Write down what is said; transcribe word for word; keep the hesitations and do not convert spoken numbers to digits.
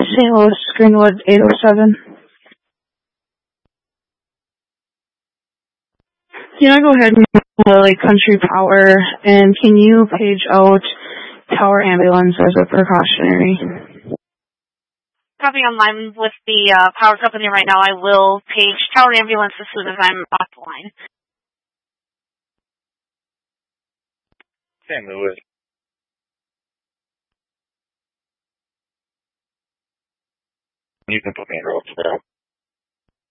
Saint Louis, Greenwood, eight oh seven. Can I go ahead and uh, like Country Power, and can you page out Tower Ambulance as a precautionary? Copy online with the uh, power company right now. I will page Tower Ambulance as soon as I'm off the line. Saint Louis. You can put me in roll.